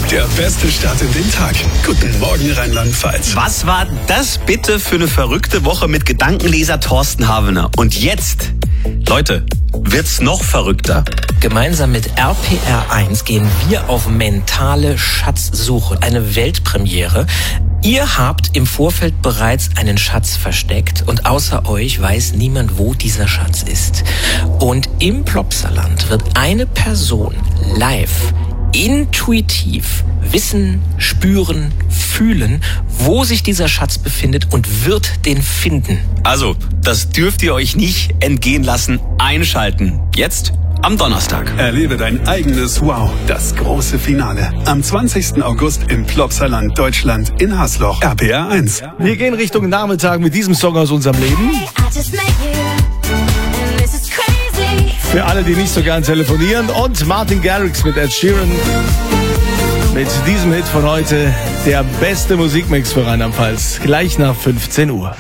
Der beste Start in den Tag. Guten Morgen, Rheinland-Pfalz. Was war das bitte für eine verrückte Woche mit Gedankenleser Thorsten Havener? Und jetzt, Leute, wird's noch verrückter. Gemeinsam mit RPR1 gehen wir auf mentale Schatzsuche. Eine Weltpremiere. Ihr habt im Vorfeld bereits einen Schatz versteckt und außer euch weiß niemand, wo dieser Schatz ist. Und im Plopsaland wird eine Person live, intuitiv wissen, spüren, fühlen, wo sich dieser Schatz befindet und wird den finden. Also, das dürft ihr euch nicht entgehen lassen. Einschalten. Jetzt am Donnerstag. Erlebe dein eigenes Wow, das große Finale. Am 20. August im Plopsaland, Deutschland, in Hasloch. RPR1. Wir gehen Richtung Nachmittag mit diesem Song aus unserem Leben. Für alle, die nicht so gern telefonieren. Und Martin Garrix mit Ed Sheeran. Mit diesem Hit von heute der beste Musikmix für Rheinland-Pfalz. Gleich nach 15 Uhr.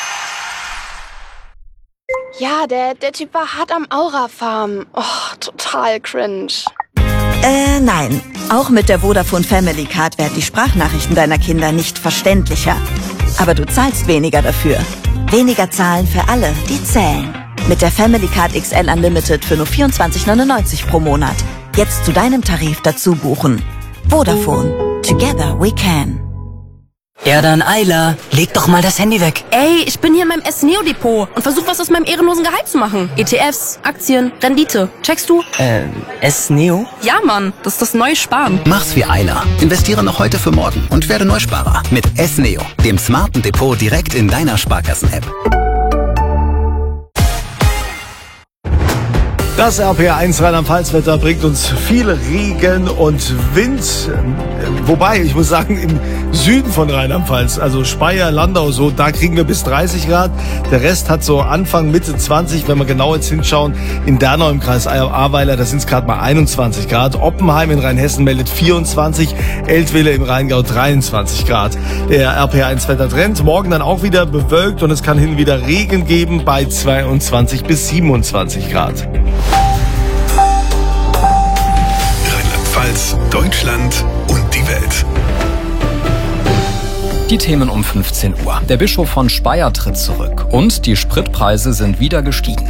Ja, der Typ war hart am Aura-Farm. Oh, total cringe. Nein. Auch mit der Vodafone Family Card werden die Sprachnachrichten deiner Kinder nicht verständlicher. Aber du zahlst weniger dafür. Weniger zahlen für alle, die zählen. Mit der Family Card XL Unlimited für nur 24,99 pro Monat. Jetzt zu deinem Tarif dazu buchen. Vodafone. Together we can. Ja dann, Ayla, leg doch mal das Handy weg. Ey, ich bin hier in meinem S-Neo-Depot und versuche was aus meinem ehrenlosen Gehalt zu machen. ETFs, Aktien, Rendite. Checkst du? S-Neo? Ja, Mann, das ist das neue Sparen. Mach's wie Ayla. Investiere noch heute für morgen und werde Neusparer. Mit S-Neo, dem smarten Depot direkt in deiner Sparkassen-App. Das RPR1 Rheinland-Pfalz-Wetter bringt uns viel Regen und Wind. Wobei, ich muss sagen, im Süden von Rheinland-Pfalz, also Speyer, Landau, so, da kriegen wir bis 30 Grad. Der Rest hat so Anfang, Mitte 20, wenn wir genau jetzt hinschauen. In Dernau im Kreis Ahrweiler, da sind es gerade mal 21 Grad. Oppenheim in Rheinhessen meldet 24, Eltville im Rheingau 23 Grad. Der RPR1-Wettertrend, morgen dann auch wieder bewölkt und es kann hin und wieder Regen geben bei 22 bis 27 Grad. Rheinland-Pfalz, Deutschland und die Welt. Die Themen um 15 Uhr. Der Bischof von Speyer tritt zurück und die Spritpreise sind wieder gestiegen.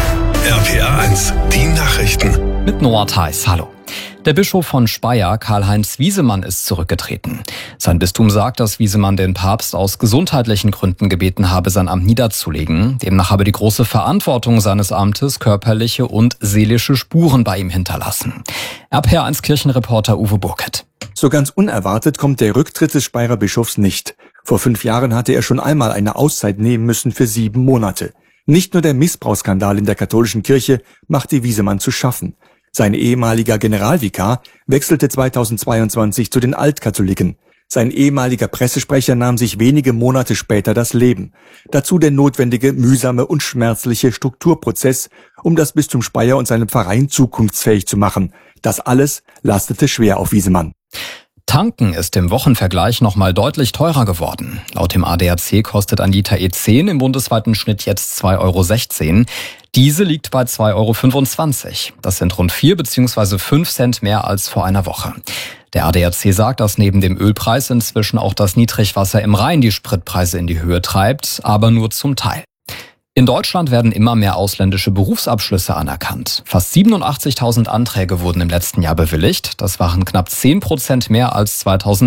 RPR1, die Nachrichten. Mit Noah Theis, hallo. Der Bischof von Speyer, Karl-Heinz Wiesemann, ist zurückgetreten. Sein Bistum sagt, dass Wiesemann den Papst aus gesundheitlichen Gründen gebeten habe, sein Amt niederzulegen. Demnach habe die große Verantwortung seines Amtes körperliche und seelische Spuren bei ihm hinterlassen. RPR1 Kirchenreporter Uwe Burkert. So ganz unerwartet kommt der Rücktritt des Speyerer Bischofs nicht. Vor 5 Jahren hatte er schon einmal eine Auszeit nehmen müssen für 7 Monate. Nicht nur der Missbrauchsskandal in der katholischen Kirche machte Wiesemann zu schaffen. Sein ehemaliger Generalvikar wechselte 2022 zu den Altkatholiken. Sein ehemaliger Pressesprecher nahm sich wenige Monate später das Leben. Dazu der notwendige, mühsame und schmerzliche Strukturprozess, um das Bistum Speyer und seinen Pfarreien zukunftsfähig zu machen. Das alles lastete schwer auf Wiesemann. Tanken ist im Wochenvergleich nochmal deutlich teurer geworden. Laut dem ADAC kostet ein Liter E10 im bundesweiten Schnitt jetzt 2,16 €. Diese liegt bei 2,25 €. Das sind rund 4 bzw. 5 Cent mehr als vor einer Woche. Der ADAC sagt, dass neben dem Ölpreis inzwischen auch das Niedrigwasser im Rhein die Spritpreise in die Höhe treibt, aber nur zum Teil. In Deutschland werden immer mehr ausländische Berufsabschlüsse anerkannt. Fast 87.000 Anträge wurden im letzten Jahr bewilligt. Das waren knapp 10% mehr als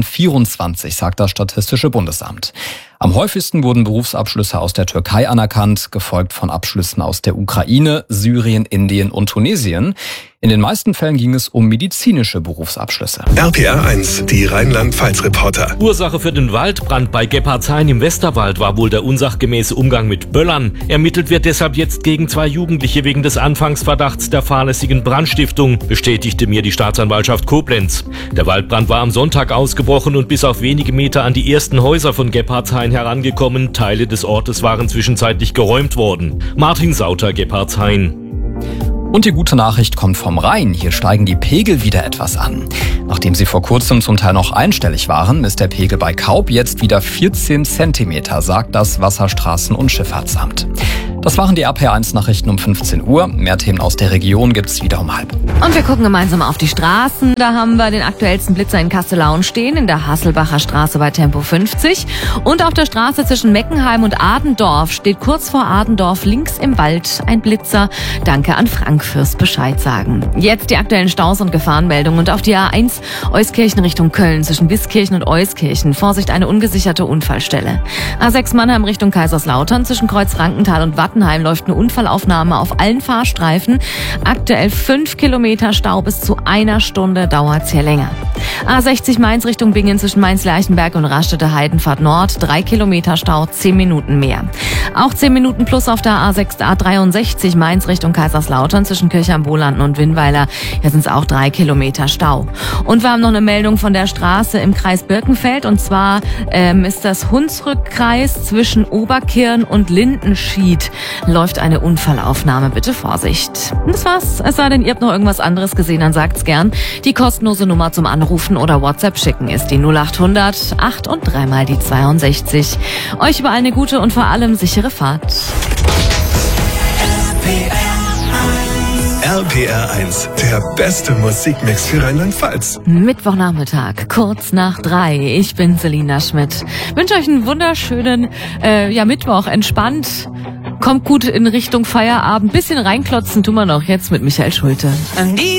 2024, sagt das Statistische Bundesamt. Am häufigsten wurden Berufsabschlüsse aus der Türkei anerkannt, gefolgt von Abschlüssen aus der Ukraine, Syrien, Indien und Tunesien. In den meisten Fällen ging es um medizinische Berufsabschlüsse. RPR1, die Rheinland-Pfalz-Reporter. Ursache für den Waldbrand bei Gebhardshain im Westerwald war wohl der unsachgemäße Umgang mit Böllern. Ermittelt wird deshalb jetzt gegen 2 Jugendliche wegen des Anfangsverdachts der fahrlässigen Brandstiftung, bestätigte mir die Staatsanwaltschaft Koblenz. Der Waldbrand war am Sonntag ausgebrochen und bis auf wenige Meter an die ersten Häuser von Gebhardshain herangekommen. Teile des Ortes waren zwischenzeitlich geräumt worden. Martin Sauter, Gebhardshain. Und die gute Nachricht kommt vom Rhein. Hier steigen die Pegel wieder etwas an. Nachdem sie vor kurzem zum Teil noch einstellig waren, ist der Pegel bei Kaub jetzt wieder 14 Zentimeter, sagt das Wasserstraßen- und Schifffahrtsamt. Das waren die RPR1-Nachrichten um 15 Uhr. Mehr Themen aus der Region gibt's wieder um 12:30. Und wir gucken gemeinsam auf die Straßen. Da haben wir den aktuellsten Blitzer in Kastellaun stehen, in der Hasselbacher Straße bei Tempo 50. Und auf der Straße zwischen Meckenheim und Adendorf steht kurz vor Adendorf links im Wald ein Blitzer. Danke an Frank fürs Bescheid sagen. Jetzt die aktuellen Staus und Gefahrenmeldungen. Und auf die A1 Euskirchen Richtung Köln zwischen Biskirchen und Euskirchen. Vorsicht, eine ungesicherte Unfallstelle. A6 Mannheim Richtung Kaiserslautern zwischen Kreuz Frankenthal und Wattenheim läuft eine Unfallaufnahme auf allen Fahrstreifen. Aktuell 5 Kilometer Stau, bis zu 1 Stunde dauert's hier länger. A60 Mainz Richtung Bingen zwischen Mainz-Lerchenberg und Raststätte Heidenfahrt Nord. 3 Kilometer Stau, 10 Minuten mehr. Auch 10 Minuten plus auf der A63 Mainz Richtung Kaiserslautern zwischen Kirche am Bohlanden und Winnweiler. Hier sind es auch 3 Kilometer Stau. Und wir haben noch eine Meldung von der Straße im Kreis Birkenfeld. Und zwar ist das Hunsrückkreis zwischen Oberkirn und Lindenschied. Läuft eine Unfallaufnahme. Bitte Vorsicht. Und das war's. Es sei denn, ihr habt noch irgendwas anderes gesehen, dann sagt's gern. Die kostenlose Nummer zum Anrufen oder WhatsApp schicken ist die 0800 8 und 3 mal die 62. Euch überall eine gute und vor allem sichere Fahrt. RPR1, der beste Musikmix für Rheinland-Pfalz. Mittwochnachmittag, kurz nach 3. Ich bin Selina Schmidt. Wünsche euch einen wunderschönen Mittwoch. Entspannt. Kommt gut in Richtung Feierabend. Bisschen reinklotzen tun wir noch jetzt mit Michael Schulte.